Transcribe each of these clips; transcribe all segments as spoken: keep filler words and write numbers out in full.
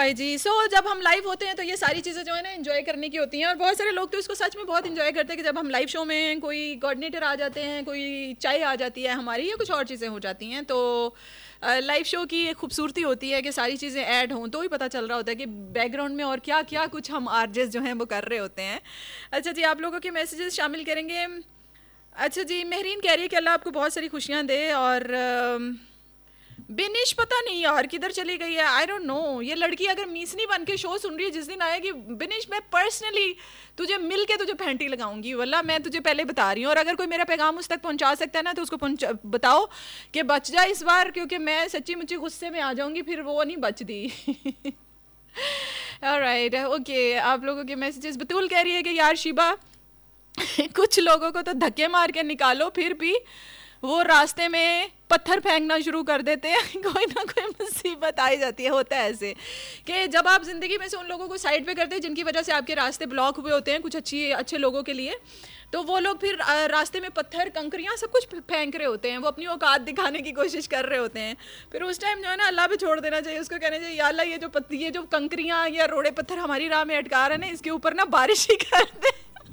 Alright जी। सो so, जब हम live होते हैं तो ये सारी चीज़ें जो है ना एंजॉय करने की होती हैं, और बहुत सारे लोग तो इसको सच में बहुत एंजॉय करते हैं कि जब हम लाइव शो में कोई कोऑर्डिनेटर आ जाते हैं, कोई चाय आ जाती है हमारी, या कुछ और चीज़ें हो जाती हैं, तो लाइव शो की एक खूबसूरती होती है कि सारी चीज़ें ऐड हों तो ही पता चल रहा होता है कि बैकग्राउंड में और क्या क्या कुछ हम आरजेस जो हैं वो कर रहे होते हैं। अच्छा जी, आप लोगों के मैसेजेस शामिल करेंगे। अच्छा जी, महरीन कह रही है कि अल्लाह आपको बहुत सारी खुशियाँ दे, और बिनिश पता नहीं यार किधर चली गई है, आई डोंट नो। ये लड़की अगर मीसनी बन के शो सुन रही है, जिस दिन आएगी बिनिश मैं पर्सनली तुझे मिल के तुझे फैंटी लगाऊंगी, वल्ला मैं तुझे पहले बता रही हूँ। और अगर कोई मेरा पैगाम उस तक पहुँचा सकता है ना तो उसको बताओ कि बच जा इस बार, क्योंकि मैं सच्ची मुच्ची गुस्से में आ जाऊँगी, फिर वो नहीं बचती। ऑलराइट, ओके, आप लोगों के मैसेजेस। बतूल कह रही है कि यार शिबा कुछ लोगों को तो धक्के मार के निकालो, फिर भी वो रास्ते में पत्थर फेंकना शुरू कर देते हैं, कोई ना कोई मुसीबत आई जाती है। होता है ऐसे कि जब आप ज़िंदगी में से उन लोगों को साइड पे करते हैं जिनकी वजह से आपके रास्ते ब्लॉक हुए होते हैं कुछ अच्छी अच्छे लोगों के लिए, तो वो लोग फिर रास्ते में पत्थर कंकरियाँ सब कुछ फेंक रहे होते हैं, वो अपनी औकात दिखाने की कोशिश कर रहे होते हैं। फिर उस टाइम जो है ना अल्लाह पे छोड़ देना चाहिए, उसको कहना चाहिए या अल्लाह ये जो पत्ती ये जो कंकरियाँ या रोड़े पत्थर हमारी राह में अटका रहे हैं ना, इसके ऊपर ना बारिश ही कर दे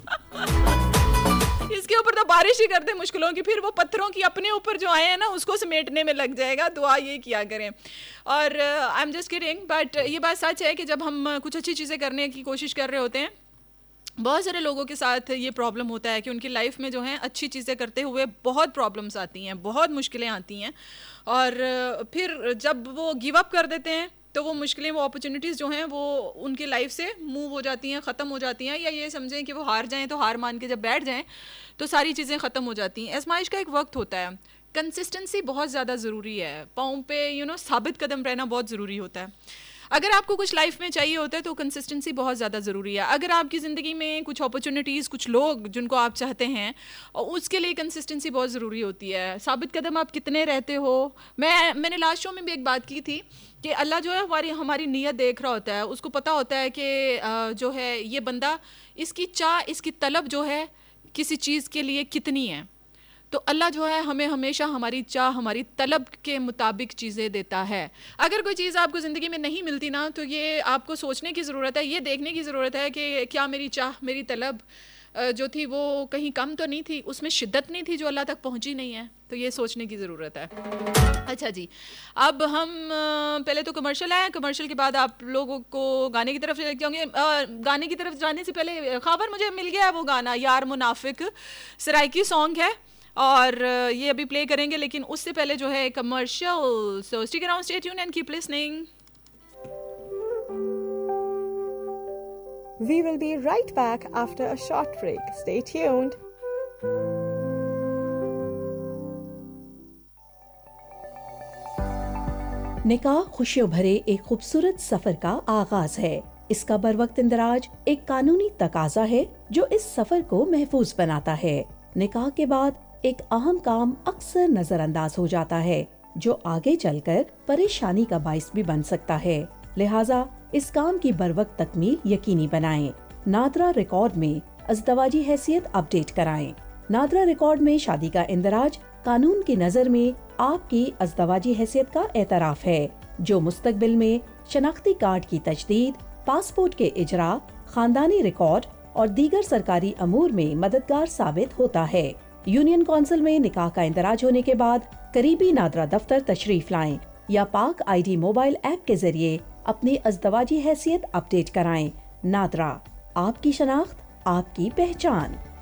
इसके ऊपर तो बारिश ही कर दे मुश्किलों की, फिर वो पत्थरों की अपने ऊपर जो आए हैं ना उसको समेटने में लग जाएगा। दुआ ये किया करें। और I am just kidding, but ये बात सच है कि जब हम कुछ अच्छी चीज़ें करने की कोशिश कर रहे होते हैं, बहुत सारे लोगों के साथ ये प्रॉब्लम होता है कि उनकी लाइफ में जो है अच्छी चीज़ें करते हुए बहुत प्रॉब्लम्स आती हैं, बहुत मुश्किलें आती हैं, और फिर जब वो गिव अप कर देते हैं तो वो मुश्किलें, वो अपॉर्चुनिटीज़ जो हैं वो उनकी लाइफ से मूव हो जाती हैं, ख़त्म हो जाती हैं, या ये समझें कि वो हार जाएं तो हार मान के जब बैठ जाएं तो सारी चीज़ें ख़त्म हो जाती हैं। आजमाइश का एक वक्त होता है, कंसिस्टेंसी बहुत ज़्यादा ज़रूरी है, पाँव पे यू नो साबित कदम रहना बहुत ज़रूरी होता है। अगर आपको कुछ लाइफ में चाहिए होता है तो कंसिस्टेंसी बहुत ज़्यादा ज़रूरी है। अगर आपकी ज़िंदगी में कुछ अपॉर्चुनिटीज़, कुछ लोग जिनको आप चाहते हैं, और उसके लिए कंसिस्टेंसी बहुत ज़रूरी होती है। साबित कदम आप कितने रहते हो। मैं मैंने लास्ट शो में भी एक बात की थी कि अल्लाह जो है हमारी हमारी नीयत देख रहा होता है, उसको पता होता है कि जो है ये बंदा, इसकी चाह, इसकी तलब जो है किसी चीज़ के लिए कितनी है, तो अल्लाह जो है हमें हमेशा हमारी चाह, हमारी तलब के मुताबिक चीज़ें देता है। अगर कोई चीज़ आपको ज़िंदगी में नहीं मिलती ना, तो ये आपको सोचने की ज़रूरत है, ये देखने की ज़रूरत है कि क्या मेरी चाह, मेरी तलब जो थी वो कहीं कम तो नहीं थी, उसमें शिद्दत नहीं थी जो अल्लाह तक पहुंची नहीं है, तो ये सोचने की ज़रूरत है। अच्छा जी, अब हम पहले तो कमर्शियल है, कमर्शियल के बाद आप लोगों को गाने की तरफ लेके जाएंगे। गाने की तरफ जाने से पहले खबर मुझे मिल गया है वो गाना, यार मुनाफिक, सराइकी सॉन्ग है, और ये अभी प्ले करेंगे, लेकिन उससे पहले जो है commercial. So stick around, stay tuned and keep listening. We will be right back after a short break. Stay tuned. निकाह खुशियों भरे एक खूबसूरत सफर का आगाज है। इसका बरवक्त इंदराज एक कानूनी तकाजा है जो इस सफर को महफूज बनाता है। निकाह के बाद एक अहम काम अक्सर नजरअंदाज हो जाता है जो आगे चलकर परेशानी का बाइस भी बन सकता है। लिहाजा इस काम की बरवक्त तकमील यकीनी बनाएं। नादरा रिकॉर्ड में अज़दवाजी हैसियत अपडेट कराएं। नादरा रिकॉर्ड में शादी का इंदराज कानून की नजर में आपकी अज़दवाजी हैसियत का एतराफ है, जो मुस्तकबिल में शनाख्ती कार्ड की तजदीद, पासपोर्ट के इजरा, खानदानी रिकॉर्ड और दीगर सरकारी अमूर में मददगार साबित होता है। यूनियन कौंसिल में निकाह का इंदराज होने के बाद करीबी नादरा दफ्तर तशरीफ लाएं या पाक आईडी मोबाइल ऐप के जरिए अपनी अज़दवाजी हैसियत अपडेट कराएं। नादरा, आपकी शनाख्त, आपकी पहचान।